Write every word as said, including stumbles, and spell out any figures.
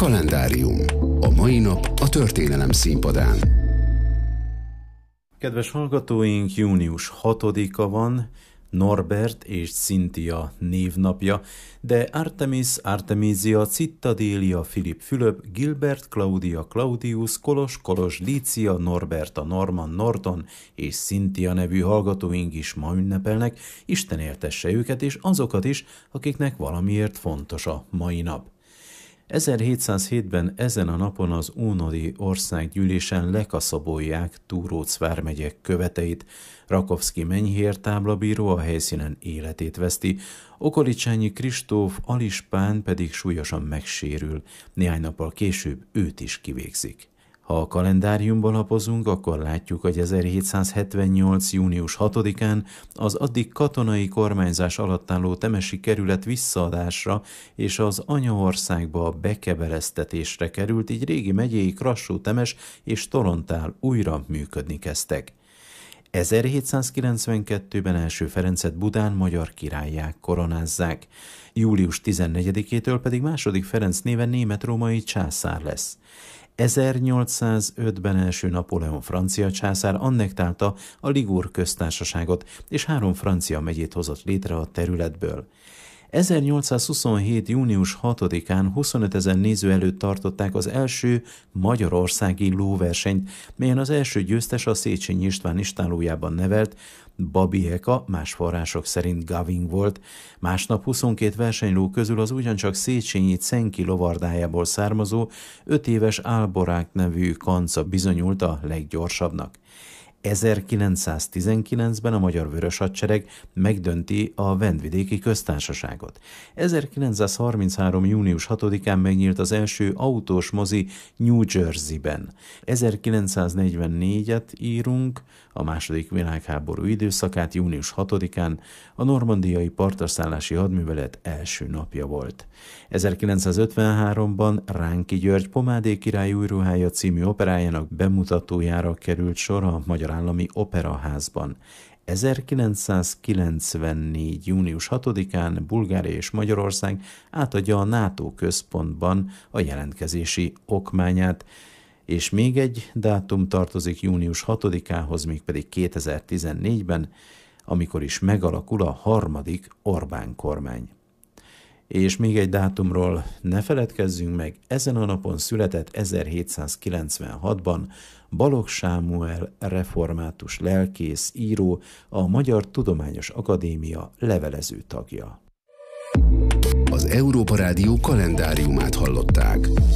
Kalendárium. A mai nap a történelem színpadán. Kedves hallgatóink, június hatodika van, Norbert és Cynthia névnapja, de Artemis, Artemisia, Cittadélia, Philipp Fülöp, Gilbert, Claudia, Claudius, Kolos, Kolos, Lícia, Norberta, Norman, Norton és Cynthia nevű hallgatóink is ma ünnepelnek. Isten éltesse őket és azokat is, akiknek valamiért fontos a mai nap. ezerhétszázhétben ezen a napon az ónodi országgyűlésen lekaszabolják Túróc vármegye követeit. Rakovszky menyhér táblabíró a helyszínen életét veszti, Okolicsányi Kristóf alispán pedig súlyosan megsérül. Néhány nappal később őt is kivégzik. Ha a kalendáriumban lapozunk, akkor látjuk, hogy ezerhétszázhetvennyolc. június hatodikán az addig katonai kormányzás alatt álló temesi kerület visszaadásra és az anyaországba bekebereztetésre került, így régi megyéi Krassó-Temes és Torontál újra működni kezdtek. ezerhétszázkilencvenkettőben első Ferencet Budán magyar királlyá koronázzák. július tizennegyedikétől pedig második Ferenc néven német-római császár lesz. ezernyolcszázötben első Napóleon francia császár annektálta a Ligúr köztársaságot, és három francia megyét hozott létre a területből. ezernyolcszázhuszonhét. június hatodikán huszonötezer néző előtt tartották az első magyarországi lóversenyt, melyen az első győztes a Széchenyi István istállójában nevelt Babi Eka, más források szerint Gavin volt. Másnap huszonkét versenyló közül az ugyancsak Széchenyi Cenki lovardájából származó öt éves Álborák nevű kanca bizonyult a leggyorsabbnak. ezerkilencszáztizenkilencben a Magyar Vörös Hadsereg megdönti a Vendvidéki Köztársaságot. ezerkilencszázharminchárom. június hatodikán megnyílt az első autós mozi New Jerseyben. ezerkilencszáznegyvennégyet írunk, a második világháború időszakát. Június hatodikán a normandiai partraszállási hadművelet első napja volt. ezerkilencszázötvenháromban Ránki György Pomádé király új ruhája című operájának bemutatójára került sor a Magyar Állami Operaházban. ezerkilencszázkilencvennégy. június hatodikán Bulgária és Magyarország átadja a NATO központban a jelentkezési okmányát, és még egy dátum tartozik június hatodikához, mégpedig kétezer-tizennégyben, amikor is megalakul a harmadik Orbán kormány. És még egy dátumról ne feledkezzünk meg, ezen a napon született ezerhétszázkilencvenhatban Balogh Sámuel református lelkész, író, a Magyar Tudományos Akadémia levelező tagja. Az Európa Rádió kalendáriumát hallották.